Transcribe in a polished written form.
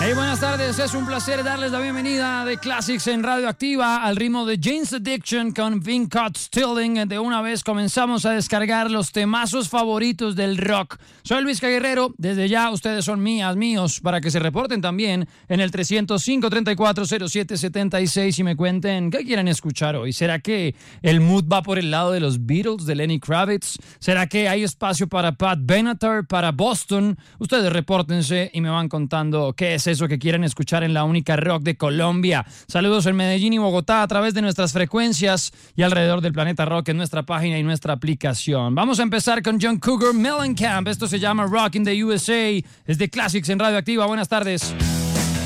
Hey, buenas tardes, es un placer darles la bienvenida de Classics en Radioactiva al ritmo de Jane's Addiction con Vin Caught Stealing. De una vez comenzamos a descargar los temazos favoritos del rock. Soy Luis Guerrero, desde ya ustedes son míos, para que se reporten también en el 305-3407-76 y me cuenten qué quieren escuchar hoy. ¿Será que el mood va por el lado de los Beatles, de Lenny Kravitz? ¿Será que hay espacio para Pat Benatar, para Boston? Ustedes repórtense y me van contando qué es eso que quieren escuchar en la única rock de Colombia. Saludos en Medellín y Bogotá a través de nuestras frecuencias y alrededor del planeta rock en nuestra página y nuestra aplicación. Vamos a empezar con John Cougar Mellencamp. Esto se llama Rock in the USA. Es de Classics en Radioactiva. Buenas tardes.